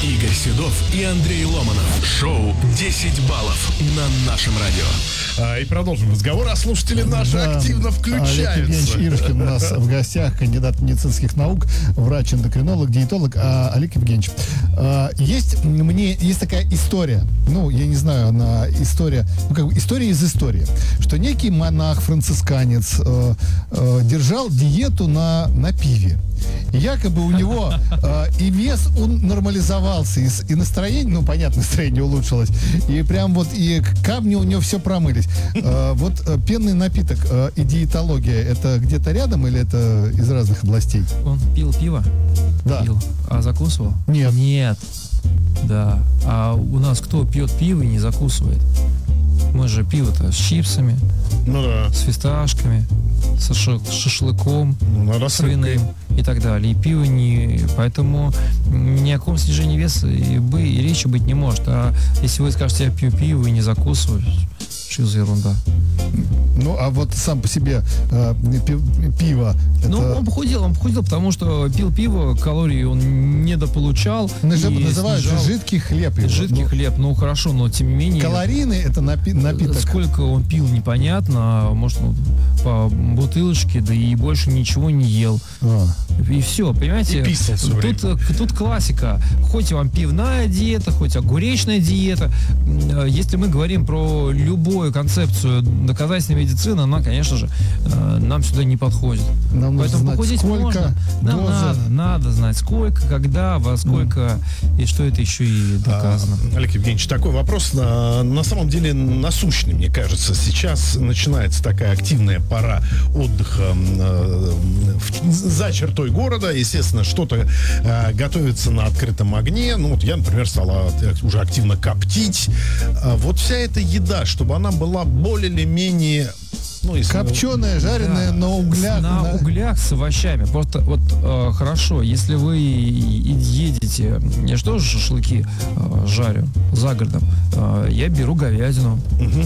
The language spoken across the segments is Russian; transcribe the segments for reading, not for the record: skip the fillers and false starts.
Игорь Седов и Андрей Ломанов. Шоу «10 баллов» на нашем радио. И продолжим разговор, а слушатели наши активно включаются. Олег Евгеньевич Ирушкин у нас в гостях, кандидат медицинских наук, врач-эндокринолог, диетолог. Олег Евгеньевич, есть такая история, я не знаю, она история, история из истории, что некий монах-францисканец держал диету на пиве. И якобы у него и вес он нормализовался, и настроение, понятно, настроение улучшилось, и прям и камни у него все промылись. Пенный напиток и диетология, это где-то рядом или это из разных областей? Он пил пиво? Да. Пил. А закусывал? Нет. Нет. Да. А у нас кто пьет пиво и не закусывает? Мы же пиво-то с чипсами, с фисташками, с шашлыком, свиным и так далее. И пиво не... Поэтому ни о каком снижении веса и речи быть не может. А если вы скажете, я пью пиво и не закусываю, что за ерунда? Сам по себе пиво... Он похудел, потому что пил пиво, калорий он недополучал. Называют же жидкий хлеб. Жидкий хлеб, хорошо, но тем не менее... Калорийный это напиток. Сколько он пил, непонятно. Может, по бутылочке, да и больше ничего не ел. И все, понимаете? И писал все время. Тут классика. Хоть вам пивная диета, хоть огуречная диета. Если мы говорим про любую концепцию доказательной медицины, она, конечно же, нам сюда не подходит. Нам поэтому похудеть можно. Нам надо знать, сколько, когда, во сколько и что это еще и доказано. Олег Евгеньевич, такой вопрос на самом деле насущный, мне кажется. Сейчас начинается такая активная пора отдыха за чертой города. Естественно, что-то готовится на открытом огне. Я, например, стала уже активно коптить. Вся эта еда, чтобы она была более или менее... Копченая, жареная, на углях. На углях с овощами. Просто хорошо, если вы едете, я же тоже шашлыки жарю за городом, я беру говядину.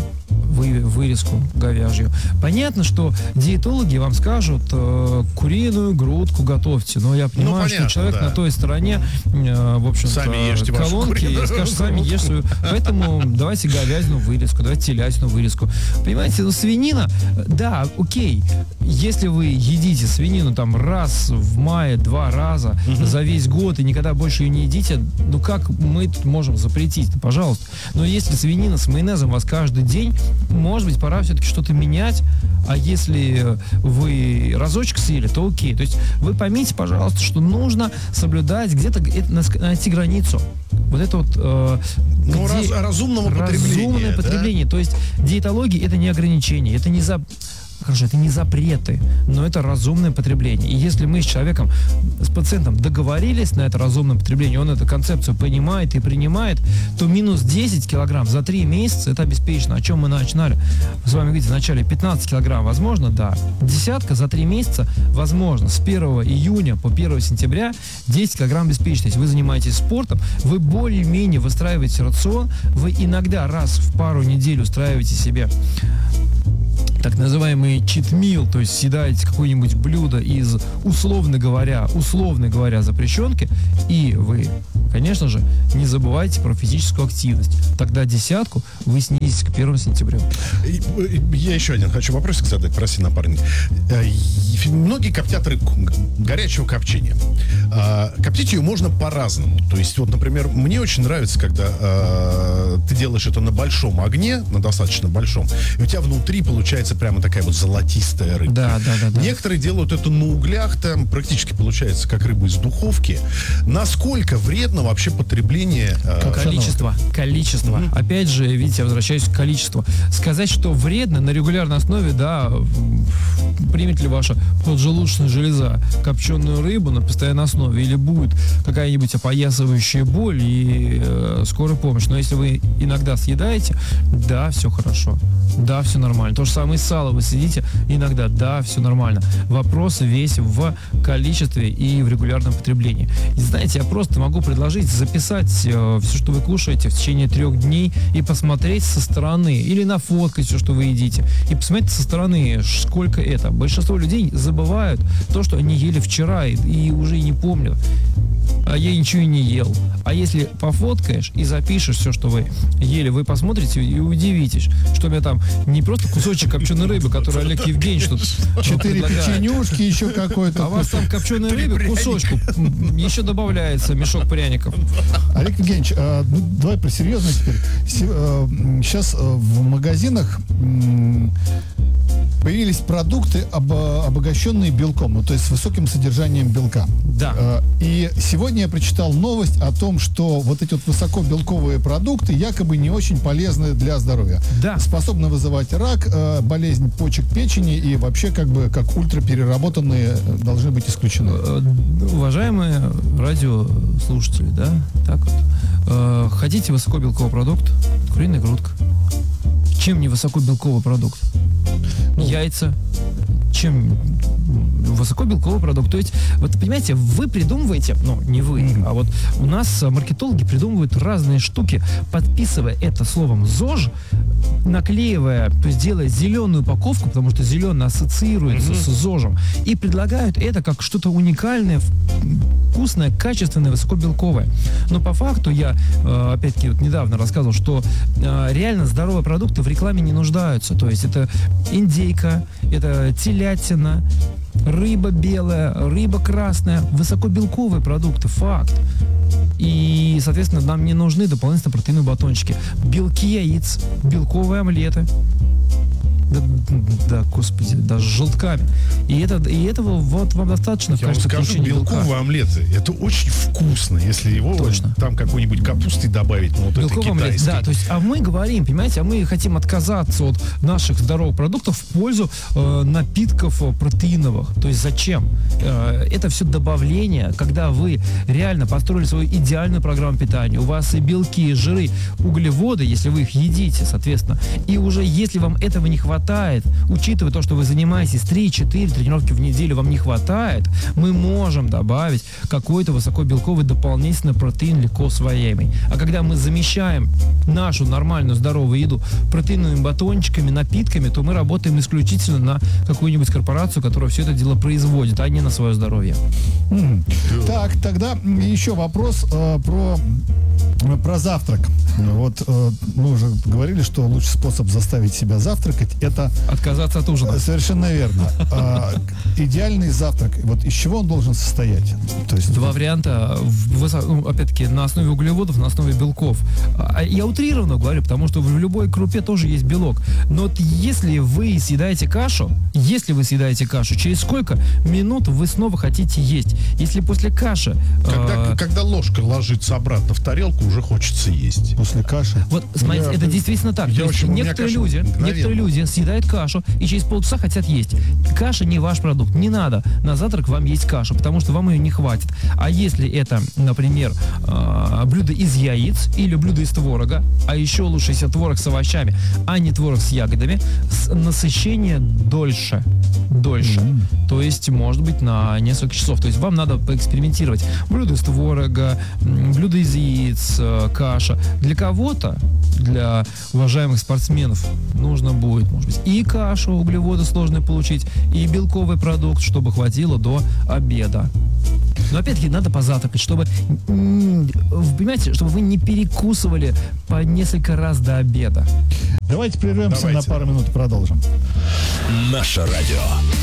Вырезку говяжью. Понятно, что диетологи вам скажут, куриную грудку готовьте, но я понимаю, что человек на той стороне, в общем-то, колонки, и скажет, сами ешьте свою. Поэтому давайте говядину вырезку, давайте телятину вырезку. Понимаете, свинина, да, окей, если вы едите свинину раз в мае 2 раза за весь год и никогда больше ее не едите, как мы тут можем запретить? Пожалуйста. Но если свинина с майонезом у вас каждый день, может быть, пора все-таки что-то менять, а если вы разочек съели, то окей. То есть вы поймите, пожалуйста, что нужно соблюдать где-то найти границу. Разумного потребления. Разумное потребление. То есть диетология — это не ограничение, это не запреты, но это разумное потребление. И если мы с человеком, с пациентом договорились на это разумное потребление, он эту концепцию понимает и принимает, то минус 10 килограмм за 3 месяца это обеспечено. О чем мы начинали? С вами говорите, в начале 15 килограмм возможно? Да. Десятка за 3 месяца возможно. С 1 июня по 1 сентября 10 килограмм обеспечено. Если вы занимаетесь спортом, вы более-менее выстраиваете рацион, вы иногда раз в пару недель устраиваете себе так называемый чит-мил, то есть съедаете какое-нибудь блюдо из, условно говоря, запрещенки, и вы, конечно же, не забывайте про физическую активность. Тогда десятку вы снизите к 1 сентября. Я еще один хочу вопросик задать, прости, напарник. Многие коптят рыбку горячего копчения. Коптить ее можно по-разному. То есть, например, мне очень нравится, когда ты делаешь это на большом огне, на достаточно большом, и у тебя внутри получается прямо такая золотистая рыба. Да. Некоторые делают это на углях, там практически получается как рыба из духовки. Насколько вредно вообще потребление? Количество. Опять же, видите, я возвращаюсь к количеству. Сказать, что вредно на регулярной основе, да, примет ли ваша поджелудочная железа копченую рыбу на постоянной основе, или будет какая-нибудь опоясывающая боль и скорая помощь. Но если вы иногда съедаете, да, все хорошо. Да, все нормально. То же самое и сало вы съедите иногда, да, все нормально. Вопрос весь в количестве и в регулярном потреблении. И знаете, я просто могу предложить записать все, что вы кушаете в течение 3 дней и посмотреть со стороны, или нафоткать все, что вы едите, и посмотреть со стороны, сколько это. Большинство людей забывают то, что они ели вчера, и уже и не помнят. а я ничего и не ел. А если пофоткаешь и запишешь все, что вы ели, вы посмотрите и удивитесь, что у меня там не просто кусочек копченой рыбы, который Олег Евгеньевич тут 4 печенюшки, еще какой-то. А у вас там копченой рыбы кусочку еще добавляется мешок пряников. Олег Евгеньевич, давай про серьезно теперь. Сейчас в магазинах появились продукты, обогащенные белком, ну, то есть с высоким содержанием белка. Да. И сегодня я прочитал новость о том, что вот эти вот высокобелковые продукты якобы не очень полезны для здоровья. Да. Способны вызывать рак, болезнь почек, печени и вообще как бы как ультрапереработанные должны быть исключены. Уважаемые радиослушатели, да, так вот. Хотите высокобелковый продукт? Куриная грудка. Чем не высокобелковый продукт? Яйца. Чем высокобелковый продукт. То есть, вот понимаете, вы придумываете, ну, не вы, а вот у нас маркетологи придумывают разные штуки, подписывая это словом ЗОЖ, наклеивая, то есть делая зеленую упаковку, потому что зеленый ассоциируется с ЗОЖем, и предлагают это как что-то уникальное, вкусное, качественное, высокобелковое. Но по факту я, опять-таки, вот недавно рассказывал, что реально здоровые продукты в рекламе не нуждаются. То есть это индейка, это телятина, рыба белая, рыба красная, высокобелковые продукты, факт. И, соответственно, нам не нужны дополнительные протеиновые батончики. Белки яиц, белковые омлеты. Да, господи, даже с желтками. И этого вот вам достаточно, Я вам кажется, скажу, получения белка. белковые омлеты, это очень вкусно, если его Точно. там какой-нибудь капусты добавить, ну вот это Белковый омлет, китайский. да, то есть, а мы говорим, понимаете, а мы хотим отказаться от наших здоровых продуктов в пользу напитков протеиновых. То есть зачем? Это все добавление, когда вы реально построили свою идеальную программу питания. У вас и белки, и жиры, углеводы, если вы их едите, соответственно. И уже если вам этого не хватает, учитывая то, что вы занимаетесь 3-4 тренировки в неделю, вам не хватает, мы можем добавить какой-то высокобелковый дополнительный протеин легко усвояемый. А когда мы замещаем нашу нормальную здоровую еду протеиновыми батончиками, напитками, то мы работаем исключительно на какую-нибудь корпорацию, которая все это дело производит, а не на свое здоровье. Так, тогда еще вопрос про завтрак. Вот мы уже говорили, что лучший способ заставить себя завтракать — это Отказаться от ужина. совершенно верно. Идеальный завтрак, вот из чего он должен состоять? То есть Два варианта, опять-таки, на основе углеводов, на основе белков. Я утрированно говорю, потому что в любой крупе тоже есть белок. Но вот если вы съедаете кашу, через сколько минут вы снова хотите есть? Если после каши... Когда ложка ложится обратно в тарелку, уже хочется есть. после каши. Вот, смотрите, это действительно так. То есть некоторые люди съедают кашу и через полчаса хотят есть. Каша не ваш продукт. Не надо на завтрак вам есть кашу, потому что вам ее не хватит. А если это, например, блюдо из яиц или блюдо из творога, а еще лучше, если творог с овощами, а не творог с ягодами, насыщение дольше. То есть, может быть, на несколько часов. То есть вам надо поэкспериментировать. Блюдо из творога, блюдо из яиц, каша. Для кого-то, для уважаемых спортсменов, нужно будет, может быть, и кашу, углеводы сложно получить, и белковый продукт, чтобы хватило до обеда. Но опять-таки надо позавтракать, чтобы, понимаете, чтобы вы не перекусывали по несколько раз до обеда. Давайте прервемся на пару минут и продолжим. Наше радио.